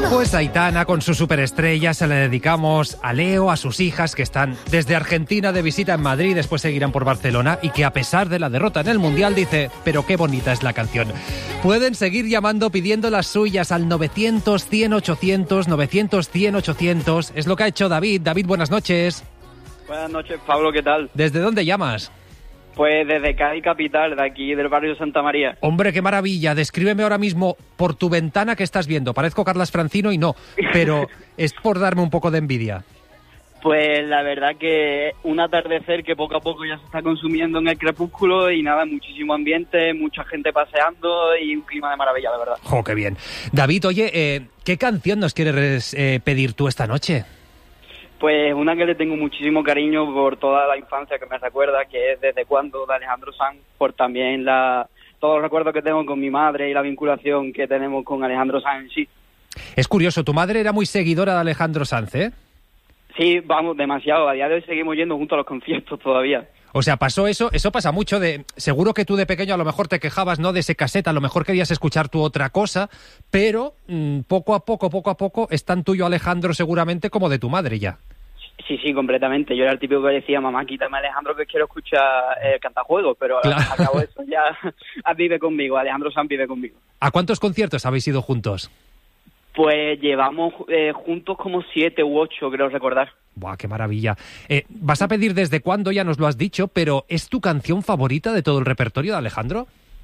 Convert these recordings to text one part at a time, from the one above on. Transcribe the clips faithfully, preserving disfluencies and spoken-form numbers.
Pues Aitana con su superestrella se la dedicamos a Leo, a sus hijas que están desde Argentina de visita en Madrid, después seguirán por Barcelona y que a pesar de la derrota en el Mundial dice, pero qué bonita es la canción. Pueden seguir llamando pidiendo las suyas al novecientos, cien, ochocientos, novecientos, cien, ochocientos. Es lo que ha hecho David. David, buenas noches. Buenas noches, Pablo, ¿qué tal? ¿Desde dónde llamas? Pues desde Cádiz capital, de aquí del barrio Santa María. Hombre, qué maravilla. Descríbeme ahora mismo por tu ventana qué estás viendo. Parezco Carlas Francino y no, pero es por darme un poco de envidia. Pues la verdad que un atardecer que poco a poco ya se está consumiendo en el crepúsculo y nada, muchísimo ambiente, mucha gente paseando y un clima de maravilla, la verdad. ¡Jo, qué bien! David, oye, eh, ¿qué canción nos quieres eh, pedir tú esta noche? Pues una que le tengo muchísimo cariño por toda la infancia que me recuerda, que es Desde Cuándo, de Alejandro Sanz, por también la todos los recuerdos que tengo con mi madre y la vinculación que tenemos con Alejandro Sanz en sí. Es curioso, tu madre era muy seguidora de Alejandro Sanz, ¿eh? Sí, vamos, demasiado. A día de hoy seguimos yendo juntos a los conciertos todavía. O sea, pasó eso, eso pasa mucho de... Seguro que tú de pequeño a lo mejor te quejabas, ¿no?, de ese casete, a lo mejor querías escuchar tú otra cosa, pero mmm, poco a poco, poco a poco, es tan tuyo Alejandro seguramente como de tu madre ya. Sí, sí, completamente. Yo era el típico que decía, mamá, quítame a Alejandro que quiero escuchar eh, cantajuegos, pero claro. Al cabo de eso ya vive conmigo, Alejandro Sanz vive conmigo. ¿A cuántos conciertos habéis ido juntos? Pues llevamos eh, juntos como siete u ocho, creo recordar. ¡Buah, qué maravilla! Eh, vas a pedir Desde Cuándo, ya nos lo has dicho, pero ¿es tu canción favorita de todo el repertorio de Alejandro?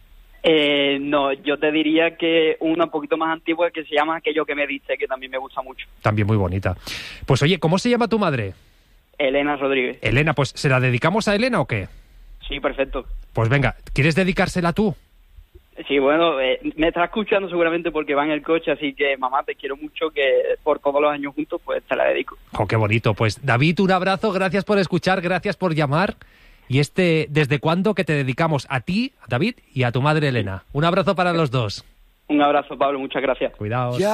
Eh, no, yo te diría que una un poquito más antigua que se llama Aquello que me diste, que también me gusta mucho. También muy bonita. Pues oye, ¿cómo se llama tu madre? Elena Rodríguez. Elena, pues ¿se la dedicamos a Elena o qué? Sí, perfecto. Pues venga, ¿quieres dedicársela tú? Sí, bueno, eh, me está escuchando seguramente porque va en el coche, así que mamá, te quiero mucho, que por todos los años juntos, pues te la dedico. ¡Oh, qué bonito! Pues David, un abrazo, gracias por escuchar, gracias por llamar. Y este, ¿Desde Cuándo?, que te dedicamos a ti, a David, y a tu madre Elena. Un abrazo para los dos. Un abrazo, Pablo, muchas gracias. Cuidado.